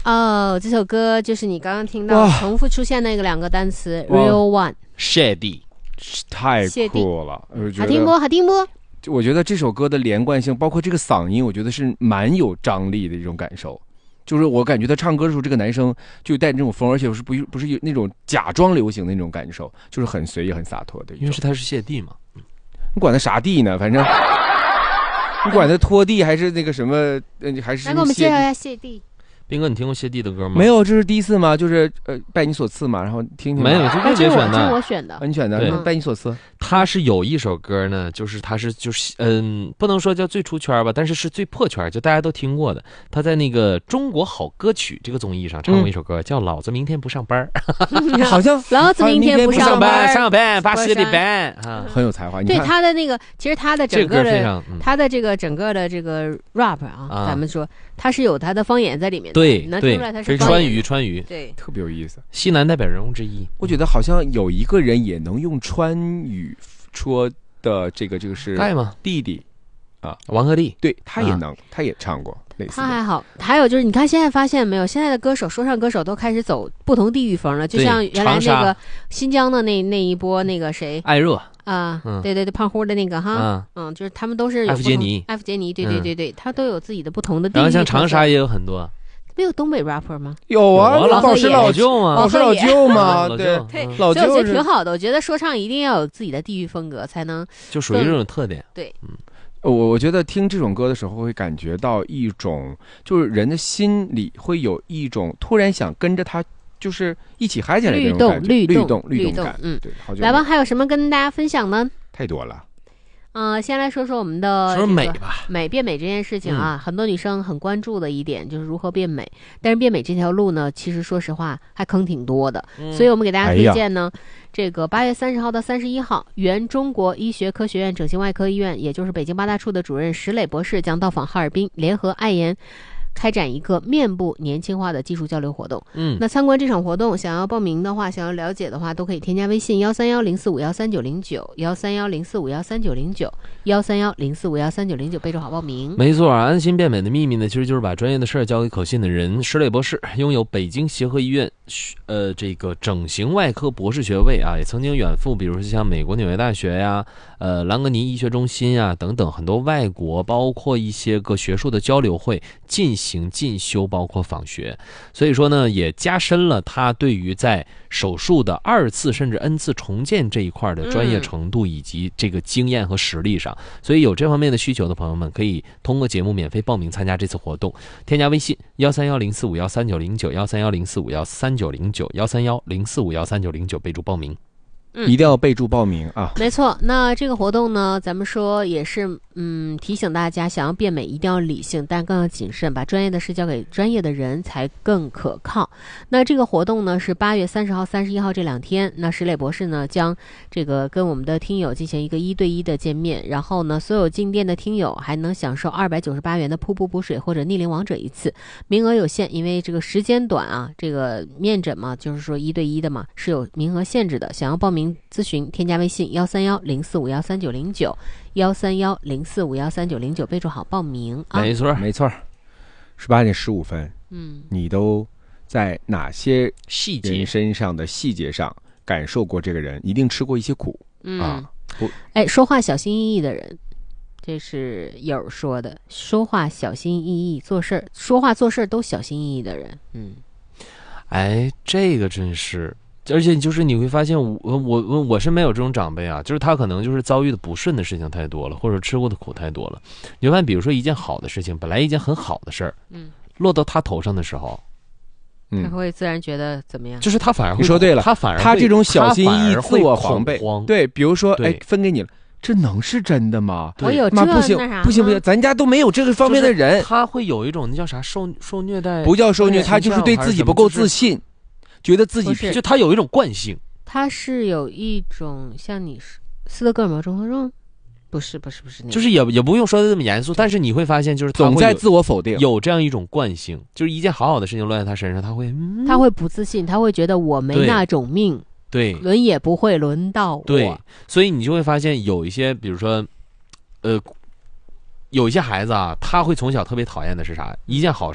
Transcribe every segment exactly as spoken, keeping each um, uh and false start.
哦，这首歌就是你刚刚听到重复出现那个两个单词 ，real one， 谢帝， 太酷了， 好听不？好听不？ 我觉得这首歌的连贯性，包括这个嗓音，我觉得是蛮有张力的一种感受。就是我感觉他唱歌的时候，这个男生就带那种风，而且是不不是有那种假装流行的那种感受，就是很随意、很洒脱的。 因为是他是谢帝嘛， 你管他啥地呢？反正你管他拖地还是那个什么，呃，还是来给我们介绍一下谢帝。 斌哥，你听过谢帝的歌吗？ 没有，这是第一次吗？就是呃，拜你所赐嘛，然后听听。 没有，是乐姐选的， 这是我选的， 啊，你选的， 对， 拜你所赐。 他是有一首歌呢，就是他是就是嗯，不能说叫最出圈吧，但是是最破圈，就大家都听过的。他在那个《中国好歌曲》这个综艺上唱过一首歌，嗯、叫《老子明天不上班》 好像老子明天不上班， 上班把戏里班啊， 很有才华。 对他的那个，其实他的整个的， 嗯、 他的这个整个的这个 rap 啊，啊咱们说他是有他的方言在里面的， 对， 能听出来他是川渝，川渝， 对， 特别有意思。 西南代表人物之一， 我觉得好像有一个人也能用川语说的这个，这个是盖吗？ 弟弟啊， 王鹤棣， 对他也能，啊、他也唱过类似的。 他还好，还有就是你看现在发现没有，现在的歌手说唱歌手都开始走不同地域风了，就像原来那个新疆的那那一波那个谁艾热啊，嗯、对对对，胖乎的那个哈，嗯, 嗯，就是他们都是有艾弗杰尼， 艾弗杰尼，对对对对，嗯、他都有自己的不同的地域。 然后像长沙也有很多。 没有东北 rapper 吗？ 有啊，老师老舅嘛， 老师老舅嘛， 对对，老舅我觉得挺好的。我觉得说唱一定要有自己的地域风格，才能就属于这种特点。 对， 嗯，我我觉得听这种歌的时候，会感觉到一种，就是人的心里会有一种突然想跟着他，就是一起嗨起来的那种感觉， 律动律动律动感。 嗯， 对，好久来吧，还有什么跟大家分享呢？ 太多了。 嗯、呃，先来说说我们的说美吧， 美变美这件事情啊、嗯，很多女生很关注的一点就是如何变美。但是变美这条路呢，其实说实话还坑挺多的，嗯、所以我们给大家推荐呢，哎、这个八月三十号到三十一号，原中国医学科学院整形外科医院，也就是北京八大处的主任石磊博士将到访哈尔滨，联合爱颜。开展一个面部年轻化的技术交流活动。 嗯， 那参观这场活动，想要报名的话，想要了解的话，都可以添加微信幺三幺零四五幺三九零九幺三幺零四五幺三九零九幺三幺零四五幺三九零九，备注好报名。 没错啊，安心变美的秘密呢，其实就是把专业的事儿交给可信的人。石磊博士拥有北京协和医院呃这个整形外科博士学位啊，也曾经远赴，比如说像美国纽约大学呀、呃兰格尼医学中心啊等等很多外国，包括一些个学术的交流会进行。行进修包括访学，所以说呢也加深了他对于在手术的二次甚至 N 次重建这一块的专业程度以及这个经验和实力上、嗯、所以有这方面的需求的朋友们可以通过节目免费报名参加这次活动，添加微信幺三幺零四五幺三九零九幺三幺零四五幺三九零九幺三幺零四五幺三九零九，备注报名。 嗯、 一定要备注报名啊！ 没错，那这个活动呢，咱们说也是，嗯，提醒大家，想要变美一定要理性，但更要谨慎，把专业的事交给专业的人才更可靠。那这个活动呢是八月三十号、三十一号这两天，那石磊博士呢将这个跟我们的听友进行一个一对一的见面，然后呢，所有进店的听友还能享受二百九十八元的瀑布补水或者逆龄王者一次，名额有限，因为这个时间短啊，这个面诊嘛，就是说一对一的嘛，是有名额限制的，想要报名。咨询添加微信幺三幺零四五幺三九零九幺三幺零四五幺三九零九，备注好报名啊！ 没错没错，十八点十五分， 嗯， 你都在哪些细节人身上的细节上感受过这个人一定吃过一些苦、 嗯、 啊！ 哎，说话小心翼翼的人，这是友说的，说话小心翼翼，做事说话做事都小心翼翼的人，嗯， 哎，这个真是。而且就是你会发现我，我我我身边有这种长辈啊，就是他可能就是遭遇的不顺的事情太多了，或者吃过的苦太多了。你会发现，比如说一件好的事情，本来一件很好的事儿， 嗯， 落到他头上的时候， 他会自然觉得怎么样？ 就是他反而会， 你说对了， 他反而他这种小心翼翼、自我防备，对，比如说，哎，分给你了。这能是真的吗？ 我有这不行不行不行，咱家都没有这个方面的人。 就是、他会有一种那叫啥受受虐待， 不叫受虐，他就是对自己不够自信。就是觉得自己就他有一种惯性， 他是有一种像你斯德哥尔摩综合症，不是不是不是那个， 就是也也不用说的这么严肃，但是你会发现，就是他总在自我否定， 有这样一种惯性，就是一件好好的事情落在他身上，他会、 嗯、他会不自信，他会觉得我没那种命， 对， 轮也不会轮到我， 对，所以你就会发现有一些，比如说，呃，有一些孩子啊，他会从小特别讨厌的是啥？一件好事儿。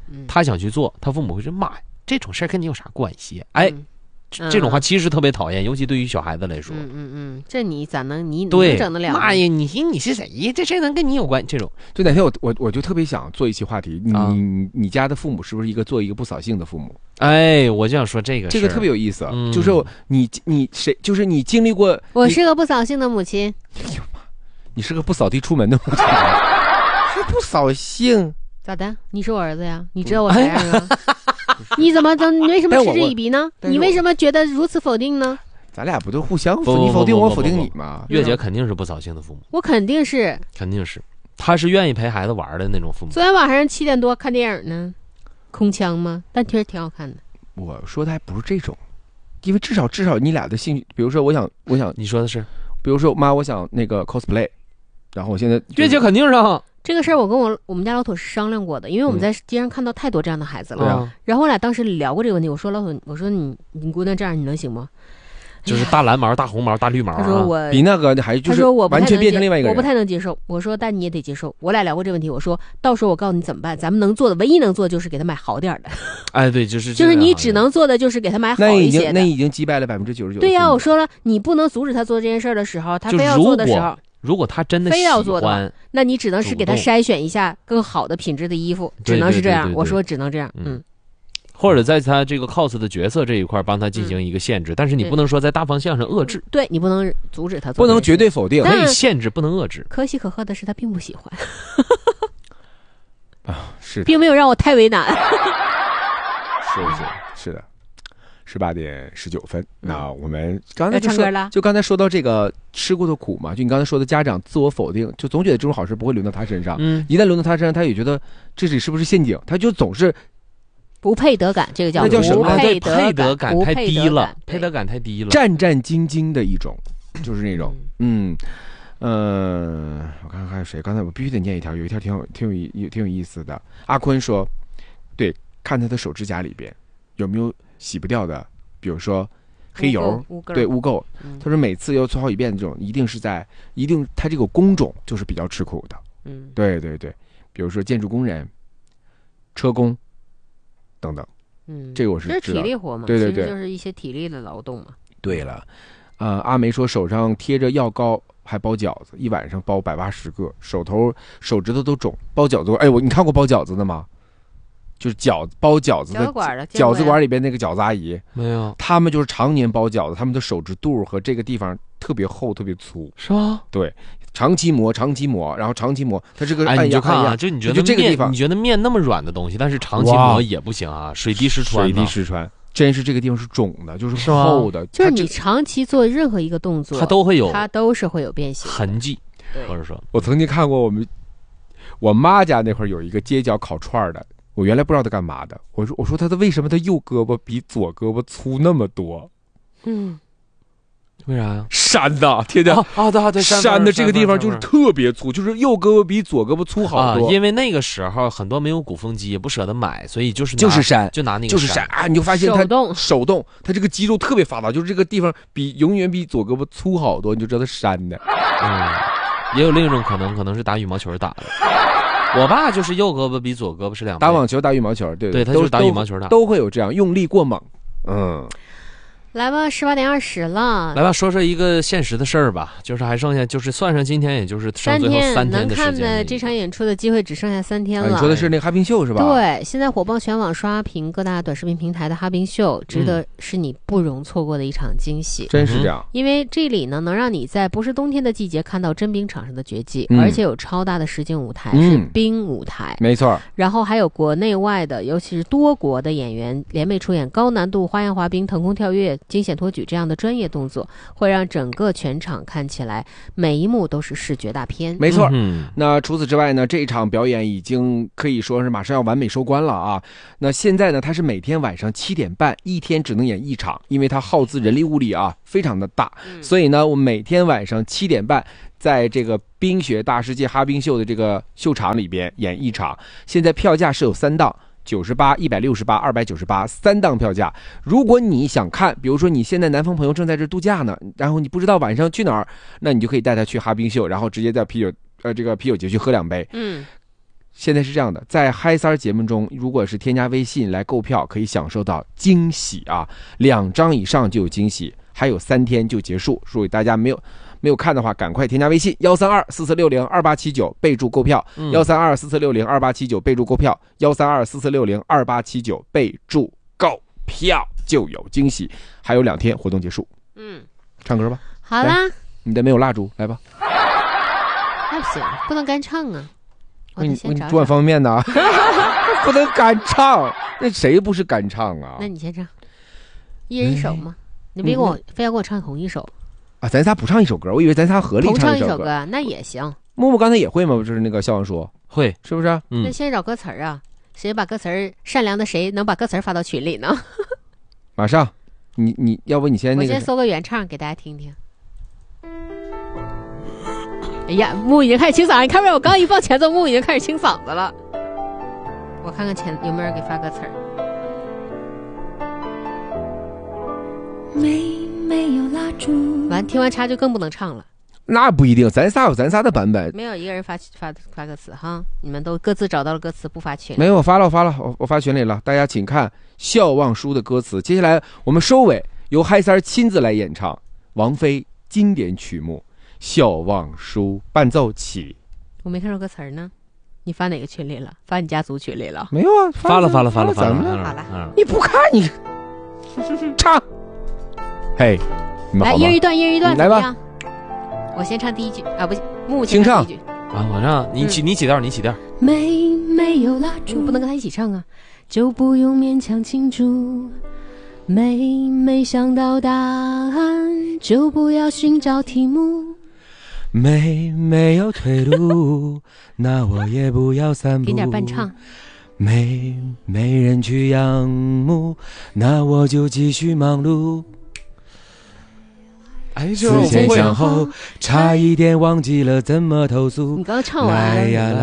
嗯他想去做，他父母会说妈呀，这种事儿跟你有啥关系？哎， 嗯这这种话其实特别讨厌，尤其对于小孩子来说。 嗯嗯嗯，这你咋能你你对， 能整得了呢？ 妈呀，你你是谁呀？这事儿能跟你有关？这种就哪天我我我就特别想做一期话题，你、 啊你你家的父母是不是一个做一个不扫兴的父母？ 哎，我就想说这个这个事儿特别有意思， 嗯就是你你谁就是你经历过，你我是个不扫兴的母亲。 你是个不扫地出门的母亲，还不扫兴？ 咋的？你是我儿子呀？你知道我啥样啊？你怎么怎你为什么嗤但我之以鼻呢？ 但是我你为什么觉得如此否定呢？ 咱俩不都互相不否你否定我，否不不不不定你吗？ 月姐肯定是不扫兴的父母， 我肯定是。 肯定是，她是愿意陪孩子玩的那种父母。 昨天晚上七点多看电影呢，空腔吗？但确实挺好看的。 我说的还不是这种，因为至少至少你俩的兴趣，比如说我想我想， 你说的是？ 比如说妈，我想那个 cosplay，然后我现在月姐肯定上。 这个事儿我跟我我们家老土是商量过的，因为我们在街上看到太多这样的孩子了。 对啊然后我俩当时聊过这个问题，我说老土，我说你你姑娘这样你能行吗？ 就是大蓝毛、大红毛、大绿毛、啊。 他说我比那个还就是他说我不太完全能接变成另外一个人。 我不太能接受。我说但你也得接受。我俩聊过这个问题，我说到时候我告诉你怎么办，咱们能做的唯一能做的就是给他买好点儿的， 哎，对，就是就是你只能做的就是给他买好那已一些的。 经那已经击败了百分之九十九。 对呀、我说了，你不能阻止他做这件事儿的时候，他就非要做的时候如果，如果他真的非要喜做的话欢， 那你只能是给他主动筛选一下更好的品质的衣服， 对只能是这样。 对对对对我说只能这样， 嗯嗯， 或者在他这个 cos 的角色这一块帮他进行一个限制，但是你对不能说在大方向上遏制， 对你不能阻止他做， 不能绝对。否定但可以限制，不能遏制。 可喜可贺的是，他并不喜欢， 啊，是的并没有让我太为难。 是是是的，十八点十九分。那我们刚才要就说唱歌了就刚才说到这个吃过的苦嘛，就你刚才说的家长自我否定，就总觉得这种好事不会轮到他身上。 嗯， 一旦轮到他身上，他也觉得这里是不是陷阱，他就总是不配得感，这个叫那叫什么不对， 配配得感太不配低了得感， 配得感太低了。 战战兢兢的一种，就是那种嗯。嗯、呃，我看看还有谁？刚才我必须得念一条，有一条挺有、挺有意、挺有意思的。阿坤说：“对，看他的手指甲里边有没有洗不掉的，比如说黑油， 污垢， 对污垢。 嗯他说每次要搓好几遍，这种一定是在一定他这个工种就是比较吃苦的。 嗯， 对对对，比如说建筑工人、车工等等。 嗯， 这个我是这是知道体力活嘛， 对对对其实就是一些体力的劳动嘛。 对了，呃，阿梅说手上贴着药膏。”还包饺子，一晚上包百八十个，手头手指头都肿。包饺子，哎，我你看过包饺子的吗？就是饺子包饺子的饺子馆的见过呀饺子馆里边那个饺子阿姨， 没有， 他们就是常年包饺子，他们的手指肚和这个地方特别厚，特别粗， 是吗？ 对，长期磨，长期磨，然后长期磨，它这个哎， 按你就看啊， 压按压， 就你觉得就这个地方面你觉得面那么软的东西，但是长期哇磨也不行啊，水滴石穿水呢。 滴石穿，真是这个地方是肿的，就是是吗厚的， 就是你它这长期做任何一个动作， 它都会有它都是会有变形的。 痕迹， 对或者说， 我曾经看过我们我妈家那块儿有一个街角烤串儿的，我原来不知道他干嘛的，我说我说他的为什么他右胳膊比左胳膊粗那么多？ 嗯， 为啥呀？ 山的，天天啊啊，对对， 山的这个地方就是山特别粗，就是右胳膊比左胳膊粗好啊， 多， 因为那个时候很多没有鼓风机，也不舍得买，所以就是拿就是山， 就拿那个就是山啊！你就发现他手动手动，他这个肌肉特别发达，就是这个地方比永远比左胳膊粗好多，你就知道他山的。 嗯，也有另一种可能，可能是打羽毛球打的。我爸就是右胳膊比左胳膊是两倍打网球、打羽毛球，对对，他都就是打羽毛球打。 都会有这样用力过猛。嗯， 来吧，十八点二十了， 来吧，说说一个现实的事儿吧，就是还剩下，就是算上今天，也就是剩三最后三能天的时看的间。 这场演出的机会只剩下三天啊了。 你说的是那个哈滨秀是吧？， 对，现在火爆全网刷屏各大短视频平台的哈滨秀，值嗯得是你不容错过的一场惊喜。 真是这样。 因为这里呢，能让你在不是冬天的季节看到真冰场上的绝技， 嗯而且有超大的实景舞台， 嗯是冰舞台。 没错， 然后还有国内外的，尤其是多国的演员联袂出演高难度花样滑冰、腾空跳跃、惊险托举这样的专业动作，会让整个全场看起来每一幕都是视觉大片。 没错。 嗯那除此之外呢，这一场表演已经可以说是马上要完美收官了啊。那现在呢，它是每天晚上七点半，一天只能演一场，因为它耗资人力物力啊非常的大， 嗯所以呢，我每天晚上七点半。在这个冰雪大世界哈冰秀的这个秀场里边演一场，现在票价是有三档，九十八、一百六十八、二百九十八，三档票价。如果你想看，比如说你现在南方朋友正在这度假呢，然后你不知道晚上去哪儿，那你就可以带他去哈冰秀，然后直接在啤酒呃这个啤酒节去喝两杯。 嗯， 现在是这样的，在嗨三儿节目中，如果是添加微信来购票，可以享受到惊喜啊，两张以上就有惊喜，还有三天就结束。所以大家没有没有看的话，赶快添加微信幺三二四四六零二八七九，备注购票。幺三二四四六零二八七九，备注购票。幺三二四四六零二八七九，备注购票就有惊喜。还有两天活动结束。 嗯， 唱歌吧。 好啦， 你的没有蜡烛，来吧。 那不行，不能干唱啊。我给你先找煮碗方便面呢，不能干唱，那谁不是干唱啊？ 那你先唱，一人一首吗？你别给我、嗯、非要给我唱同一首啊！咱仨不唱一首歌，我以为咱仨合力同唱一首一歌，那也行。 木木刚才也会吗？就是那个笑忘说会， 是不是？ 嗯。 那先找歌词儿啊，谁把歌词儿善良的谁能把歌词儿发到群里呢？ 马上，你你要不你先那个， 我先搜个原唱给大家听听。哎呀，木已经开始清嗓，你看没有？我刚一放前奏，木已经开始清嗓子了。我看看前有没有人给发歌词儿。 没没有蜡烛， 完听完插就更不能唱了。 那不一定，咱仨有咱仨的版本。 没有一个人发发发歌词哈，你们都各自找到了歌词，不发群里。 没有，我发了，我发了，我我发群里了，大家请看笑忘书的歌词。接下来我们收尾，由嗨三儿亲自来演唱王菲经典曲目。笑忘书伴奏起， 我没看着歌词呢。你发哪个群里了？发你家族群里了？ 没有啊， 发了发了发了发了。 好了， 嗯、 你不看你唱，嘿，你们好吗？ 来一人一段，一人一段， 来吧。 我先唱第一句啊，不，木清唱第一句啊，我让你起，嗯、你起调，你起调。 没没有蜡烛， 不能跟他一起唱啊， 就不用勉强庆祝。没没想到答案，就不要寻找题目。 没没有退路，那我也不要散步。 给点伴唱。 没没人去仰慕，那我就继续忙碌。 哎， 思前想后，差一点忘记了怎么投诉。 你刚刚唱完来呀来